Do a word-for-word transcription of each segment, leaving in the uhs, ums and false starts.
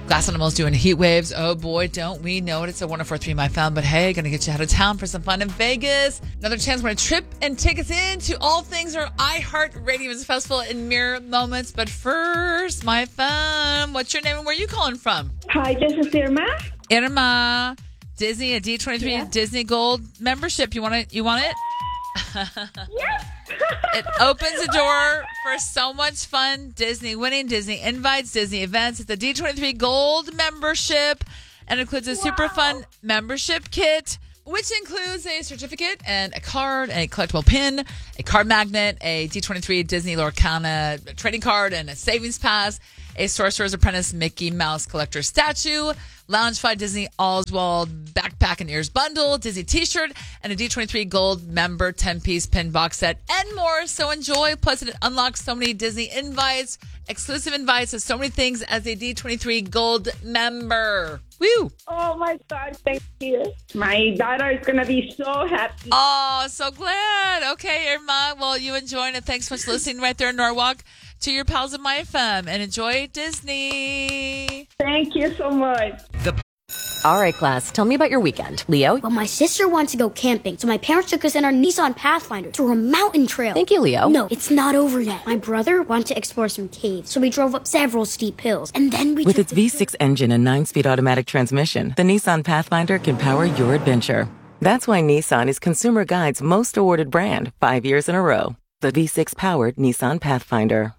Glass Animals doing Heat Waves. Oh boy, don't we know it. It's a one oh four point three My Fam. But hey, gonna get you out of town for some fun in Vegas. Another chance for a trip and tickets into all things our iHeartRadio Music Festival in mere moments. But first, My Fam, what's your name and where are you calling from? Hi, this is Irma. Irma, Disney, a D twenty-three Yeah. Disney Gold membership. You want it? You want it? Yes. It opens the door for so much fun. Disney winning, Disney invites, Disney events. It's the D twenty-three Gold membership and includes a super Wow. fun membership kit, which includes a certificate and a card and a collectible pin, a card magnet, a D twenty-three Disney Lorcana trading card, and a savings pass, a Sorcerer's Apprentice Mickey Mouse collector statue, Loungefly Disney Oswald backpack and ears bundle, Disney t-shirt, and a D twenty-three Gold member ten-piece pin box set, and more. So enjoy. Plus, it unlocks so many Disney invites, exclusive invites, and so many things as a D twenty-three Gold member. Woo! Oh my God, thank you. My daughter is gonna be so happy. Oh, so glad. Okay, Irma. Well, you enjoying it. Thanks so much for listening right there in Norwalk to your pals at My F M. And enjoy Disney. Thank you so much. All right, class, tell me about your weekend. Leo? Well, my sister wants to go camping, so my parents took us in our Nissan Pathfinder through a mountain trail. Thank you, Leo. No, it's not over yet. My brother wanted to explore some caves, so we drove up several steep hills, and then we With took its the V six engine and nine-speed automatic transmission, the Nissan Pathfinder can power your adventure. That's why Nissan is Consumer Guide's most awarded brand five years in a row. The V six-powered Nissan Pathfinder.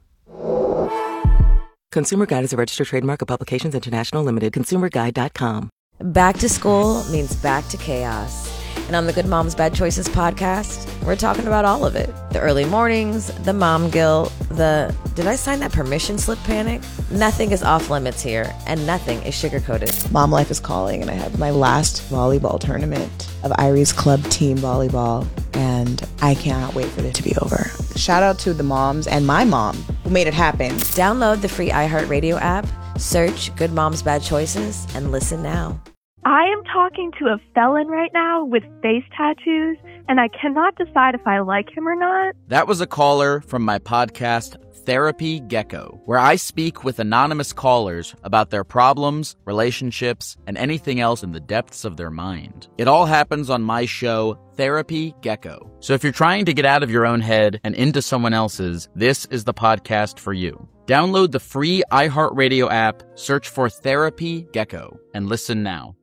Consumer Guide is a registered trademark of Publications International Limited. consumer guide dot com. Back to school means back to chaos. And on the Good Moms Bad Choices podcast, we're talking about all of it. The early mornings, the mom guilt, the did I sign that permission slip panic? Nothing is off limits here, and nothing is sugar-coated. Mom life is calling, and I have my last volleyball tournament of Irie's club team volleyball, and I cannot wait for it to be over. Shout out to the moms and my mom who made it happen. Download the free iHeartRadio app, search Good Moms Bad Choices, and listen now. I am talking to a felon right now with face tattoos, and I cannot decide if I like him or not. That was a caller from my podcast, Therapy Gecko, where I speak with anonymous callers about their problems, relationships, and anything else in the depths of their mind. It all happens on my show, Therapy Gecko. So if you're trying to get out of your own head and into someone else's, this is the podcast for you. Download the free iHeartRadio app, search for Therapy Gecko, and listen now.